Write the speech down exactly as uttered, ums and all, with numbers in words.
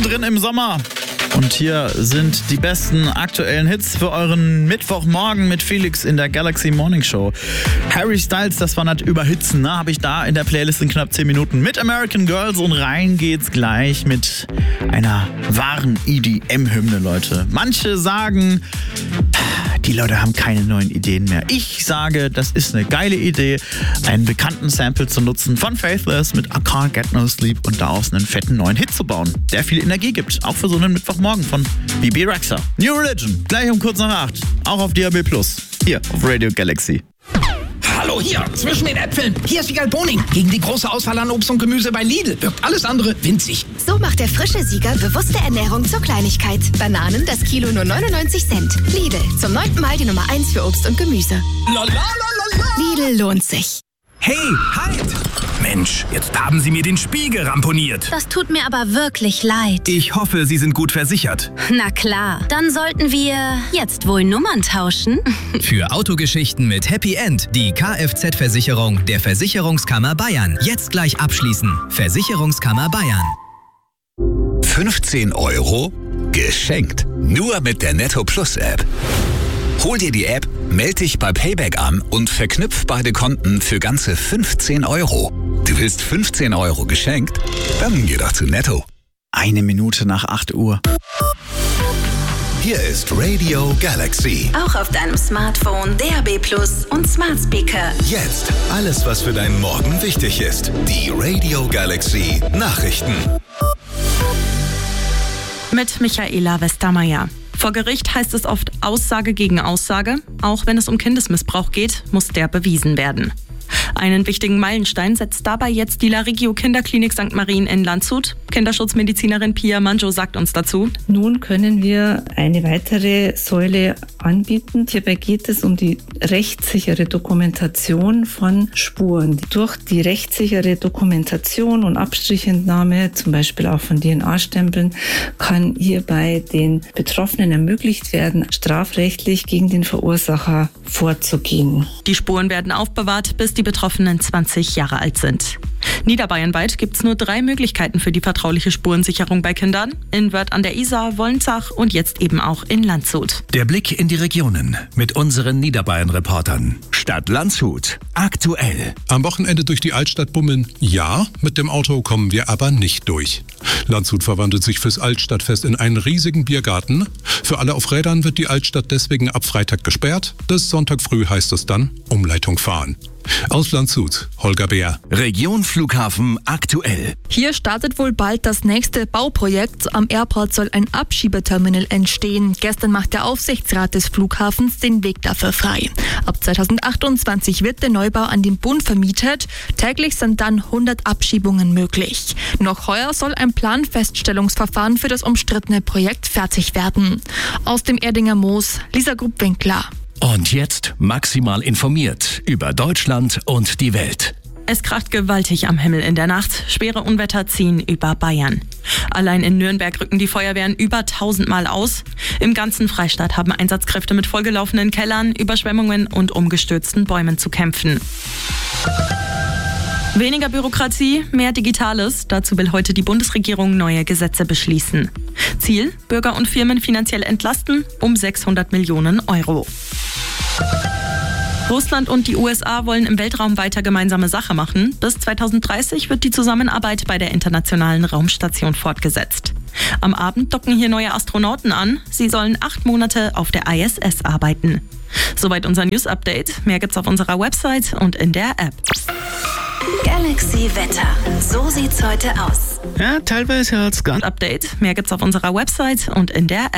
mittendrin im Sommer. Und hier sind die besten aktuellen Hits für euren Mittwochmorgen mit Felix in der Galaxy Morning Show. Harry Styles, das war nicht überhitzen, ne? Habe ich da in der Playlist in knapp zehn Minuten mit American Girls und rein geht's gleich mit einer wahren E D M-Hymne, Leute. Manche sagen, die Leute haben keine neuen Ideen mehr. Ich sage, das ist eine geile Idee, einen bekannten Sample zu nutzen von Faithless mit I Can't Get No Sleep und daraus einen fetten neuen Hit zu bauen, der viel Energie gibt, auch für so einen Mittwochmorgen von B B Rexha. New Religion, gleich um kurz nach acht, auch auf D A B plus, hier auf Radio Galaxy. Hallo hier, zwischen den Äpfeln. Hier ist Siegal Boning. Gegen die große Auswahl an Obst und Gemüse bei Lidl wirkt alles andere winzig. So macht der frische Sieger bewusste Ernährung zur Kleinigkeit. Bananen das Kilo nur neunundneunzig Cent. Lidl, zum neunten Mal die Nummer eins für Obst und Gemüse. La, la, la, la, la. Lidl lohnt sich. Hey, halt! Mensch, jetzt haben Sie mir den Spiegel ramponiert. Das tut mir aber wirklich leid. Ich hoffe, Sie sind gut versichert. Na klar, dann sollten wir jetzt wohl Nummern tauschen. Für Autogeschichten mit Happy End die Kfz-Versicherung der Versicherungskammer Bayern. Jetzt gleich abschließen. Versicherungskammer Bayern. fünfzehn Euro geschenkt. Nur mit der Netto Plus App. Hol dir die App, melde dich bei Payback an und verknüpf beide Konten für ganze fünfzehn Euro. Du willst fünfzehn Euro geschenkt? Dann geh doch zu Netto. Eine Minute nach acht Uhr. Hier ist Radio Galaxy. Auch auf deinem Smartphone, D A B plus und Smart Speaker. Jetzt alles, was für deinen Morgen wichtig ist. Die Radio Galaxy Nachrichten. Mit Michaela Westermeier. Vor Gericht heißt es oft Aussage gegen Aussage. Auch wenn es um Kindesmissbrauch geht, muss der bewiesen werden. Einen wichtigen Meilenstein setzt dabei jetzt die La Regio Kinderklinik Sankt Marien in Landshut. Kinderschutzmedizinerin Pia Manjo sagt uns dazu: Nun können wir eine weitere Säule anbieten. Hierbei geht es um die rechtssichere Dokumentation von Spuren. Durch die rechtssichere Dokumentation und Abstrichentnahme, zum Beispiel auch von D N A-Stempeln, kann hierbei den Betroffenen ermöglicht werden, strafrechtlich gegen den Verursacher vorzugehen. Die Spuren werden aufbewahrt, bis die Betroffenen zwanzig Jahre alt sind. Niederbayernweit gibt es nur drei Möglichkeiten für die vertrauliche Spurensicherung bei Kindern. In Wörth an der Isar, Wolnzach und jetzt eben auch in Landshut. Der Blick in die Regionen mit unseren Niederbayern-Reportern. Stadt Landshut. Aktuell. Am Wochenende durch die Altstadt bummeln? Ja, mit dem Auto kommen wir aber nicht durch. Landshut verwandelt sich fürs Altstadtfest in einen riesigen Biergarten. Für alle auf Rädern wird die Altstadt deswegen ab Freitag gesperrt. Bis Sonntag früh heißt es dann Umleitung fahren. Aus Landshut, Holger Beer. Region Flughafen aktuell. Hier startet wohl bald das nächste Bauprojekt. Am Airport soll ein Abschiebeterminal entstehen. Gestern macht der Aufsichtsrat des Flughafens den Weg dafür frei. Ab zweitausendachtundzwanzig wird der Neubau an den Bund vermietet. Täglich sind dann hundert Abschiebungen möglich. Noch heuer soll ein Planfeststellungsverfahren für das umstrittene Projekt fertig werden. Aus dem Erdinger Moos, Lisa Grupp-Winkler. Und jetzt maximal informiert über Deutschland und die Welt. Es kracht gewaltig am Himmel in der Nacht. Schwere Unwetter ziehen über Bayern. Allein in Nürnberg rücken die Feuerwehren über tausendmal aus. Im ganzen Freistaat haben Einsatzkräfte mit vollgelaufenen Kellern, Überschwemmungen und umgestürzten Bäumen zu kämpfen. Weniger Bürokratie, mehr Digitales. Dazu will heute die Bundesregierung neue Gesetze beschließen. Ziel: Bürger und Firmen finanziell entlasten um sechshundert Millionen Euro. Russland und die U S A wollen im Weltraum weiter gemeinsame Sache machen. Bis zweitausenddreißig wird die Zusammenarbeit bei der Internationalen Raumstation fortgesetzt. Am Abend docken hier neue Astronauten an. Sie sollen acht Monate auf der I S S arbeiten. Soweit unser News-Update. Mehr gibt's auf unserer Website und in der App. Galaxy Wetter. So sieht's heute aus. Ja, teilweise hat's gar Update. Mehr gibt's auf unserer Website und in der App.